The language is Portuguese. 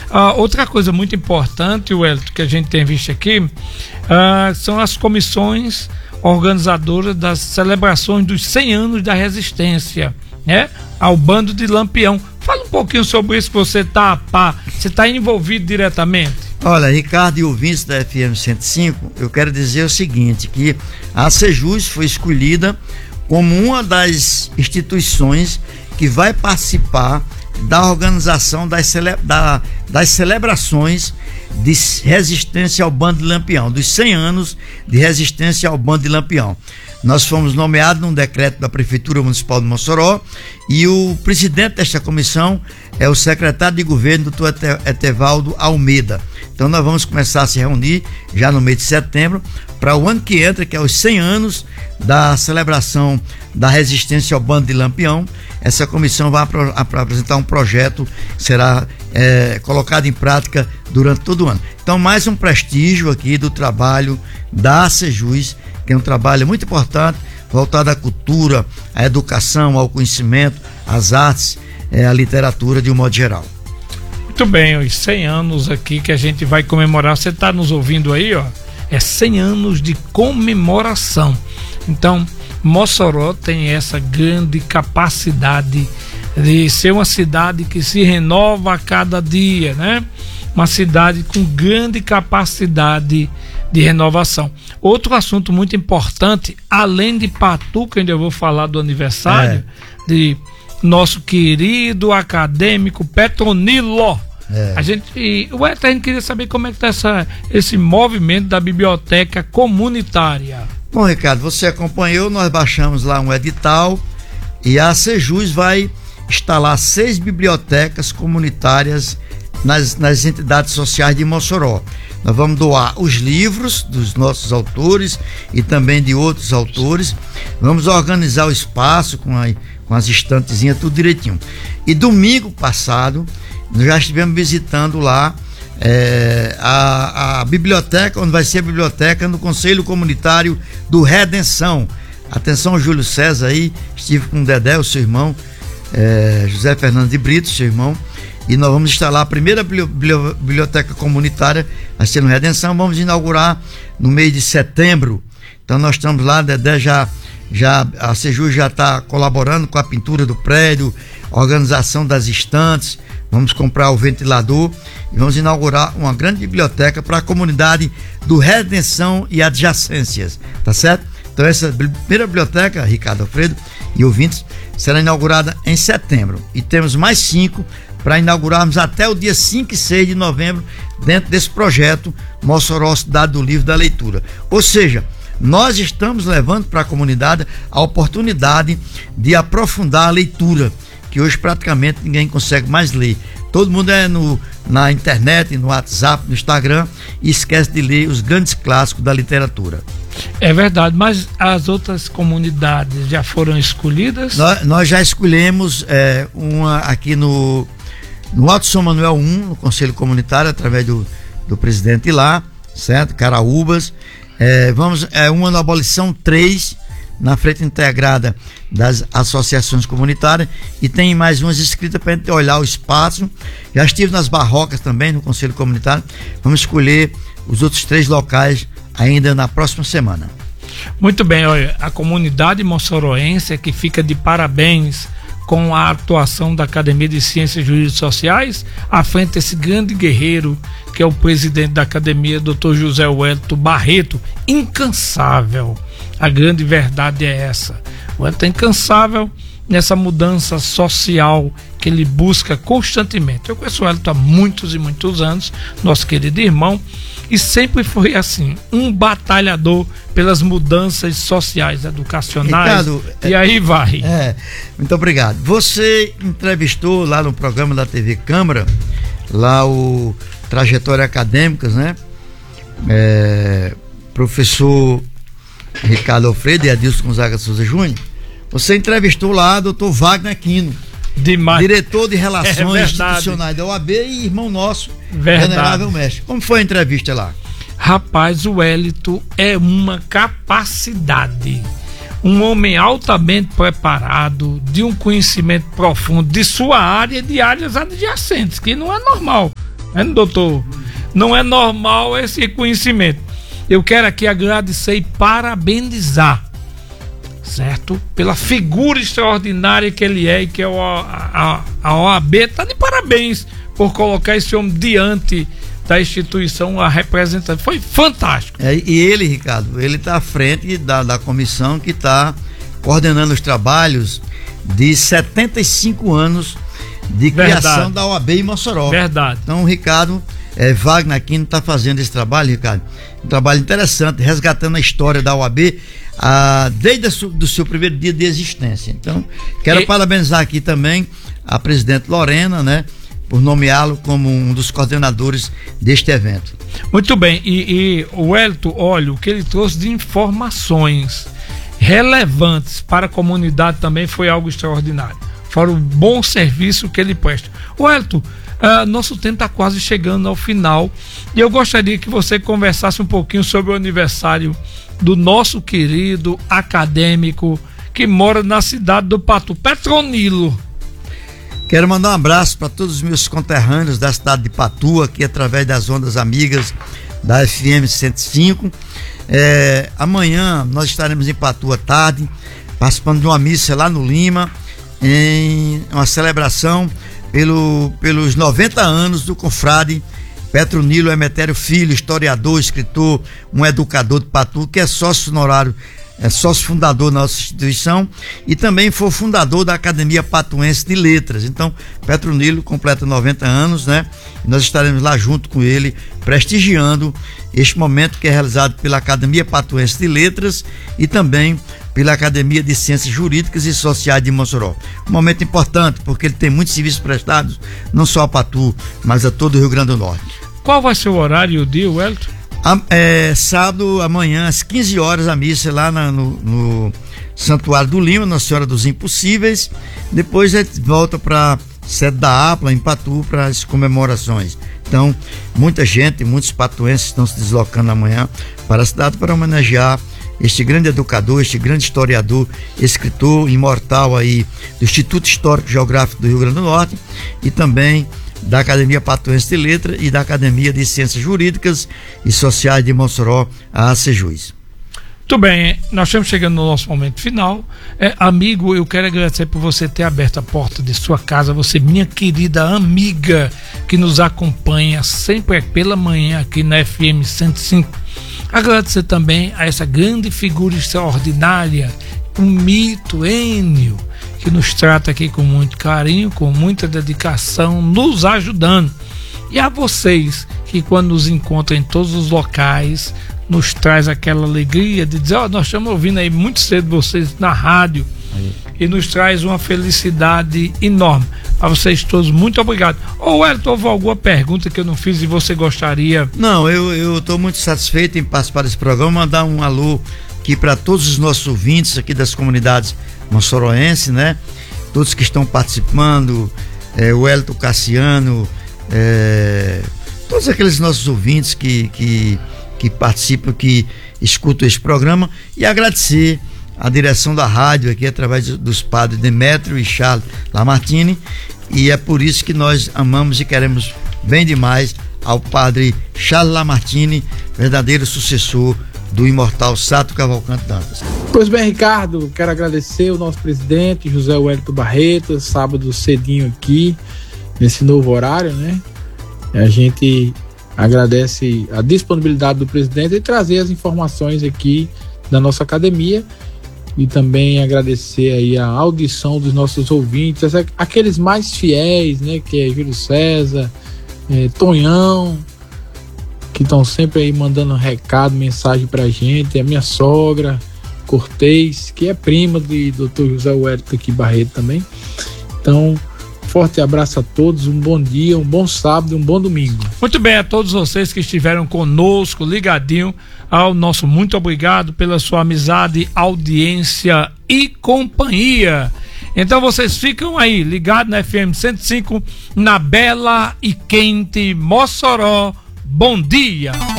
Outra coisa muito importante, Wellington, que a gente tem visto aqui, são as comissões organizadoras das celebrações dos 100 anos da resistência, né, ao Bando de Lampião. Fala um pouquinho sobre isso, que você está envolvido diretamente. Olha, Ricardo e ouvintes da FM 105, eu quero dizer o seguinte, que a Sejus foi escolhida como uma das instituições que vai participar da organização das celebrações de resistência ao Bando de Lampião, dos 100 anos de resistência ao Bando de Lampião. Nós fomos nomeados num decreto da Prefeitura Municipal de Mossoró e o presidente desta comissão é o secretário de governo, doutor Etevaldo Almeida. Então nós vamos começar a se reunir já no mês de setembro para o ano que entra, que é os 100 anos da celebração da resistência ao Bando de Lampião. Essa comissão vai apresentar um projeto que será colocado em prática durante todo o ano. Então, mais um prestígio aqui do trabalho da Sejus, que é um trabalho muito importante, voltado à cultura, à educação, ao conhecimento, às artes, à literatura de um modo geral. Muito bem, os 100 anos aqui que a gente vai comemorar. Você está nos ouvindo aí, ó? É 100 anos de comemoração. Então, Mossoró tem essa grande capacidade de ser uma cidade que se renova a cada dia, né? Uma cidade com grande capacidade de renovação. Outro assunto muito importante, além de Patu, que eu vou falar do aniversário de nosso querido acadêmico Petronilo. A gente queria saber como é que está esse movimento da biblioteca comunitária. Bom, Ricardo, você acompanhou, nós baixamos lá um edital e a Sejus vai instalar 6 bibliotecas comunitárias nas entidades sociais de Mossoró. Nós vamos doar os livros dos nossos autores e também de outros autores. Vamos organizar o espaço com as estantezinhas, tudo direitinho. E domingo passado, nós já estivemos visitando lá a biblioteca, onde vai ser a biblioteca no Conselho Comunitário do Redenção. Atenção, Júlio César aí, estive com o Dedé, o seu irmão, José Fernando de Brito, seu irmão, e nós vamos instalar a primeira biblioteca comunitária, vai ser no Redenção, vamos inaugurar no mês de setembro. Então nós estamos lá, Dedé a Sejus já está colaborando com a pintura do prédio, organização das estantes, vamos comprar o ventilador e vamos inaugurar uma grande biblioteca para a comunidade do Redenção e adjacências, tá certo? Então essa primeira biblioteca, Ricardo Alfredo e ouvintes, será inaugurada em setembro e temos mais 5 para inaugurarmos até o dia 5 e 6 de novembro dentro desse projeto Mossoró Cidade do Livro e da Leitura. Ou seja, nós estamos levando para a comunidade a oportunidade de aprofundar a leitura, que hoje praticamente ninguém consegue mais ler. Todo mundo na internet, no WhatsApp, no Instagram, e esquece de ler os grandes clássicos da literatura. É verdade, mas as outras comunidades já foram escolhidas? Nós já escolhemos uma aqui no Alto São Manuel 1, no Conselho Comunitário, através do presidente lá, certo? Caraúbas. Uma na Abolição 3, na Frente Integrada das Associações Comunitárias, e tem mais umas escritas para a gente olhar o espaço. Já estive nas Barrocas também, no Conselho Comunitário. Vamos escolher os outros 3 locais ainda na próxima semana. Muito bem, olha, a comunidade moçoroense que fica de parabéns com a atuação da Academia de Ciências Jurídicas e Sociais, à frente desse grande guerreiro, que é o presidente da Academia, Dr. José Wellington Barreto, incansável. A grande verdade é essa. O Wellington é incansável nessa mudança social que ele busca constantemente. Eu conheço o Wellington há muitos e muitos anos, nosso querido irmão, e sempre foi assim, um batalhador pelas mudanças sociais, educacionais, Ricardo, e aí vai. Muito obrigado. Você entrevistou lá no programa da TV Câmara, lá o Trajetória Acadêmicas, né? Professor Ricardo Alfredo e Adilson Gonzaga Souza Júnior. Você entrevistou lá o Dr. Wagner Aquino, demais, diretor de Relações Institucionais da OAB e irmão nosso, venerável mestre. Como foi a entrevista lá? Rapaz, o Wellington é uma capacidade, um homem altamente preparado, de um conhecimento profundo de sua área e de áreas adjacentes, que não é normal Doutor? Não é normal esse reconhecimento. Eu quero aqui agradecer e parabenizar, certo? Pela figura extraordinária que ele é e que é a OAB está de parabéns por colocar esse homem diante da instituição a representante. Foi fantástico. E ele, Ricardo, ele está à frente da comissão que está coordenando os trabalhos de 75 anos de criação da OAB em Mossoró. Verdade. Então, o Ricardo Wagner aqui está fazendo esse trabalho, Ricardo. Um trabalho interessante, resgatando a história da OAB desde o seu primeiro dia de existência. Então, quero parabenizar aqui também a presidente Lorena, né? Por nomeá-lo como um dos coordenadores deste evento. Muito bem, e o Wellington, olha, o que ele trouxe de informações relevantes para a comunidade também foi algo extraordinário. Fora o bom serviço que ele presta. Wellington, nosso tempo está quase chegando ao final e eu gostaria que você conversasse um pouquinho sobre o aniversário do nosso querido acadêmico que mora na cidade do Patu, Petronilo. Quero mandar um abraço para todos os meus conterrâneos da cidade de Patu, aqui através das ondas amigas da FM 105. Amanhã nós estaremos em Patu à tarde, participando de uma missa lá no Lima, em uma celebração pelos 90 anos do confrade Petronilo Emetério Filho, historiador, escritor, um educador de Patu, que é sócio honorário, sócio fundador da nossa instituição e também foi fundador da Academia Patuense de Letras. Então, Petronilo completa 90 anos, né? E nós estaremos lá junto com ele, prestigiando este momento que é realizado pela Academia Patuense de Letras e também pela Academia de Ciências Jurídicas e Sociais de Mossoró. Um momento importante, porque ele tem muitos serviços prestados, não só a Patu, mas a todo o Rio Grande do Norte. Qual vai ser o horário e o dia, Wellington? Sábado, amanhã, às 15 horas, a missa lá no Santuário do Lima, Nossa Senhora dos Impossíveis. Depois a gente volta para sede da APLA, em Patu, para as comemorações. Então, muita gente, muitos patuenses estão se deslocando amanhã para a cidade para homenagear este grande educador, este grande historiador, escritor imortal aí do Instituto Histórico Geográfico do Rio Grande do Norte e também da Academia Patuense de Letras e da Academia de Ciências Jurídicas e Sociais de Mossoró, a ACJUS. Muito bem, nós estamos chegando no nosso momento final. Amigo, eu quero agradecer por você ter aberto a porta de sua casa, você, minha querida amiga, que nos acompanha sempre pela manhã aqui na FM 105. Agradecer também a essa grande figura extraordinária, um mito, Enio, que nos trata aqui com muito carinho, com muita dedicação, nos ajudando. E a vocês que quando nos encontram em todos os locais, nos traz aquela alegria de dizer, nós estamos ouvindo aí muito cedo vocês na rádio e nos traz uma felicidade enorme. A vocês todos, muito obrigado. Wellington, houve alguma pergunta que eu não fiz e você gostaria? Não, eu estou muito satisfeito em participar desse programa, mandar um alô aqui para todos os nossos ouvintes aqui das comunidades moçoroenses, né? Todos que estão participando, o Wellington Cassiano, todos aqueles nossos ouvintes que participam, que escutam esse programa, e agradecer a direção da rádio aqui através dos padres Demétrio e Charles Lamartine, e é por isso que nós amamos e queremos bem demais ao padre Charles Lamartine, verdadeiro sucessor do imortal Sato Cavalcante Dantas. Pois bem, Ricardo, quero agradecer o nosso presidente José Wellington Barreto, sábado cedinho aqui, nesse novo horário, né? A gente agradece a disponibilidade do presidente em trazer as informações aqui da nossa academia e também agradecer aí a audição dos nossos ouvintes, aqueles mais fiéis, né? Que é Júlio César, Tonhão, que estão sempre aí mandando recado, mensagem pra gente, a minha sogra, Cortez, que é prima de Dr. José Wellington aqui Barreto também. Então, forte abraço a todos, um bom dia, um bom sábado, um bom domingo. Muito bem, a todos vocês que estiveram conosco, ligadinho, ao nosso muito obrigado pela sua amizade, audiência e companhia. Então vocês ficam aí, ligados na FM 105, na bela e quente Mossoró. Bom dia!